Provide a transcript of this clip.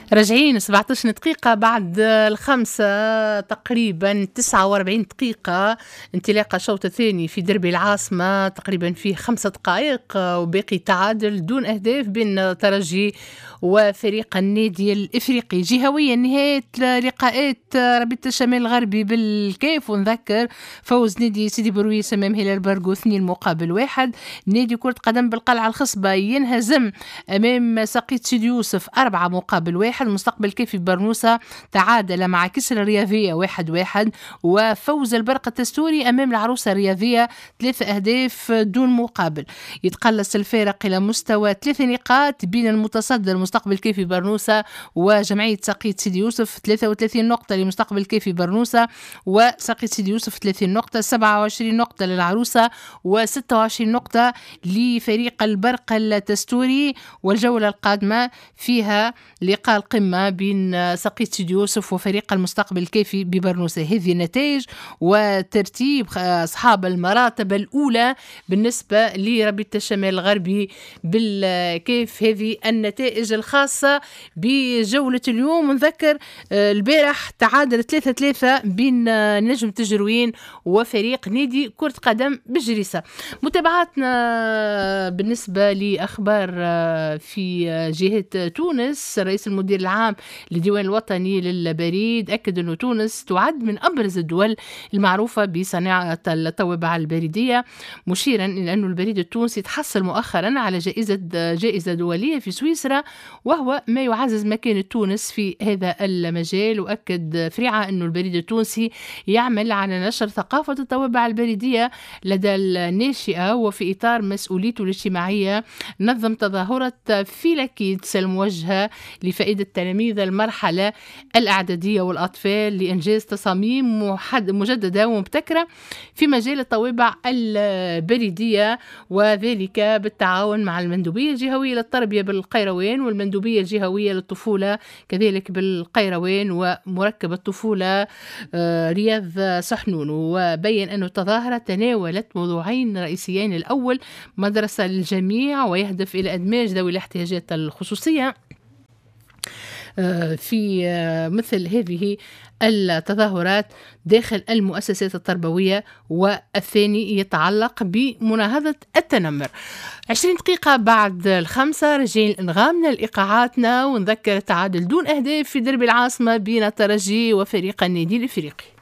راجعين 17 دقيقة بعد الخمسة تقريبا 49 دقيقة انطلاق الشوط الثاني في دربي العاصمة تقريبا فيه 5 دقائق وباقي تعادل دون أهداف بين ترجي وفريق النادي الإفريقي. جهويا نهاية لقاءات رابطة الشمال الغربي بالكيف، ونذكر فوز نادي سيدي برويس أمام هلال بارغو 2-1. نادي كرة قدم بالقلعة الخصبة ينهزم أمام ساقيط سيدي يوسف 4-1. مستقبل كيفي برنوسة تعادل مع كسر الرياضية 1-1، وفوز البرق التستوري أمام العروسة الرياضية 3 أهداف دون مقابل. يتقلص الفارق إلى مستوى 3 نقاط بين المتصدر مستقبل كيفي برنوسة وجمعية ساقيط سيدي يوسف، 33 نقطة لمستقبل كيفي برنوسة وساقيط سيدي يوسف 30 نقطة، 27 نقطة للعروسة و26 نقطة لفريق البرق التستوري. والجولة القادمة فيها لقاء القمة بين ساقيط سيدي يوسف وفريق المستقبل كيفي ببرنوسة. هذه النتائج وترتيب أصحاب المراتب الأولى بالنسبة لرابطة الشمال الغربي بالكيف. هذه النتائج الخاصة بجولة اليوم. نذكر البارح تعادل 3-3 بين نجم تجروين وفريق نادي كرة قدم بجريسة. متابعاتنا بالنسبة لأخبار في جهة تونس، رئيس المدير العام للديوان الوطني للبريد أكد أن تونس تعد من أبرز الدول المعروفة بصناعة الطوابع البريدية، مشيرا إلى أن البريد التونسي تحصل مؤخرا على جائزة دولية في سويسرا، وهو ما يعزز مكانة تونس في هذا المجال. وأكد فريعة أن البريد التونسي يعمل على نشر ثقافة الطوابع البريدية لدى الناشئة، وفي إطار مسؤوليته الاجتماعية نظم تظاهرة فيلاكيتس الموجهة لفائدة تلاميذ المرحلة الإعدادية والأطفال لإنجاز تصاميم مجددة ومبتكرة في مجال الطوابع البريدية، وذلك بالتعاون مع المندوبية الجهوية للتربية بالقيروان والمندوبية الجهوية للطفولة كذلك بالقيروان ومركب الطفولة رياض صحنون. وبين أن التظاهرة تناولت موضوعين رئيسيين: الأول مدرسة للجميع، ويهدف إلى إدماج ذوي الاحتياجات الخصوصية في مثل هذه التظاهرات داخل المؤسسات التربوية، والثاني يتعلق بمناهضة التنمر. 20 دقيقة بعد الخمسة رجعين الانغام من الإيقاعاتنا، ونذكر تعادل دون أهداف في دربي العاصمة بين الترجي وفريق النادي الإفريقي.